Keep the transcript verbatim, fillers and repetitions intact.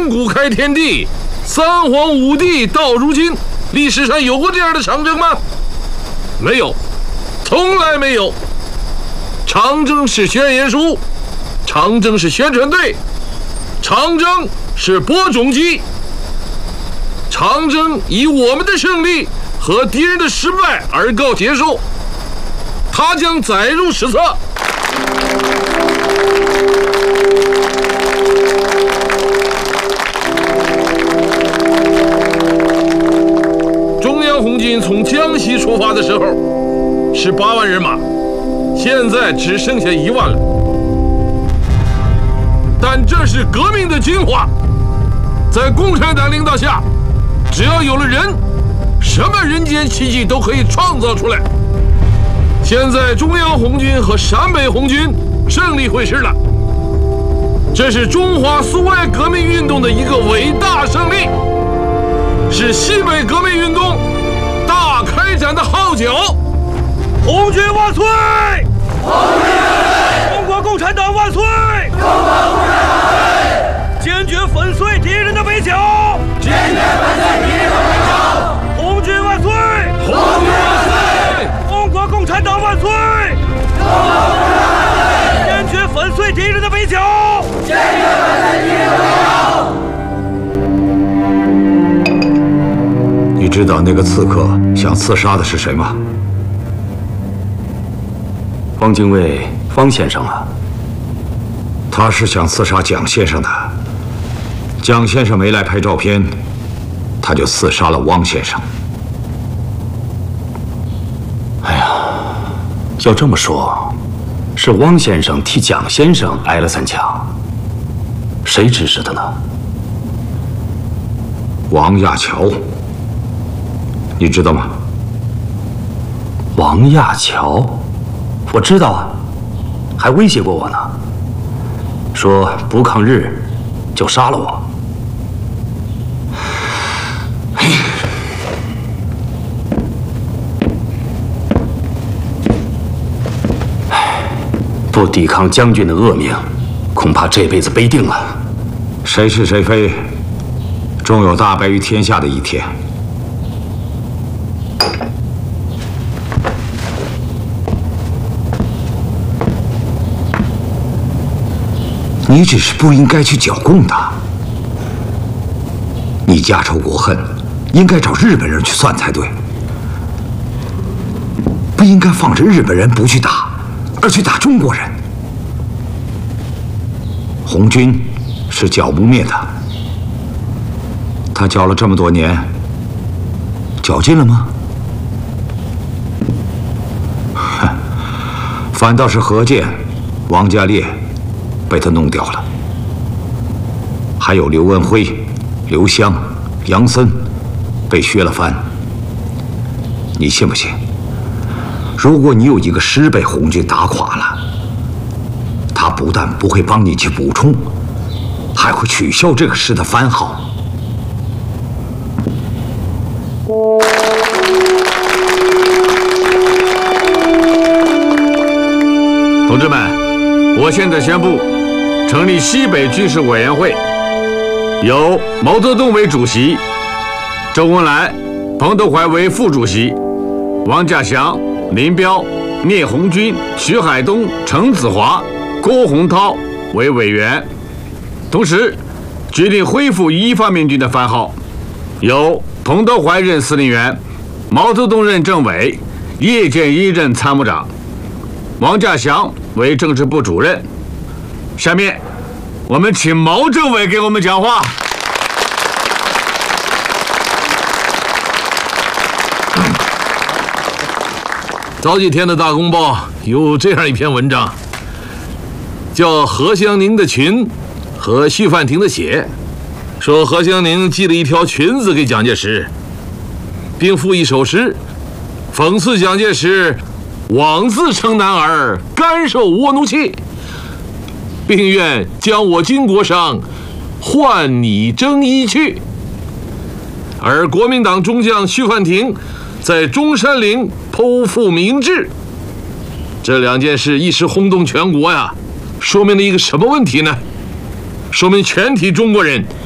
古开天地，三皇五帝到如今，历史上有过这样的长征吗？没有，从来没有。长征是宣言书，长征是宣传队，长征是播种机。长征以我们的胜利和敌人的失败而告结束，它将载入史册。中央红军从江西出发的时候是八万人马，现在只剩下一万了。但这是革命的精华，在共产党领导下，只要有了人，什么人间奇迹都可以创造出来。现在中央红军和陕北红军胜利会师了，这是中华苏维埃革命运动的一个伟大胜利，是西北革命运动大开展的号角。红军万岁！ 红军万岁！ 中国共产党万岁！ 中国共产党万岁！ 坚决粉碎敌人的围剿！ 坚决粉碎敌人的围剿！ 红军万岁！ 红军万岁！ 中国共产党万岁！ 中国共产党万岁！ 坚决粉碎敌人的围剿！ 坚决粉碎敌人的围剿！ 你知道那个刺客想刺杀的是谁吗？ 方精卫，方先生啊。 他是想刺杀蒋先生的。蒋先生没来拍照片，他就刺杀了汪先生。 哎呀，要这么说，是汪先生替蒋先生挨了三枪，谁指使的呢？ 王亚樵，你知道吗？ 王亚樵，我知道啊，还威胁过我呢，说不抗日就杀了我。不抵抗将军的恶命，恐怕这辈子背定了。 谁是谁非，终有大白于天下的一天。你只是不应该去剿共他。你家仇国恨，应该找日本人去算才对，不应该放着日本人不去打，而去打中国人。红军是剿不灭的，他剿了这么多年，剿尽了吗？哼，反倒是何键、王家烈被他弄掉了，还有刘文辉、刘湘、杨森被削了藩。你信不信？如果你有一个师被红军打垮了，他不但不会帮你去补充，还会取消这个师的番号。 同志们，我现在宣布成立西北军事委员会，由毛泽东为主席，周恩来、彭德怀为副主席，王稼祥、林彪、聂红军、徐海东、程子华、郭洪涛为委员，同时决定恢复一方面军的番号，由彭德怀任司令员，毛泽东任政委，叶剑英任参谋长，王稼祥为政治部主任。下面我们请毛政委给我们讲话。 早几天的大公报有这样一篇文章，叫何香凝的裙和徐范亭的血，说何香凝寄了一条裙子给蒋介石，并附一首诗，讽刺蒋介石枉自称男儿，甘受倭奴气，并愿将我巾帼伤，换你征衣去。而国民党中将徐范亭在中山陵剖腹明志，这两件事一时轰动全国呀，说明了一个什么问题呢？说明全体中国人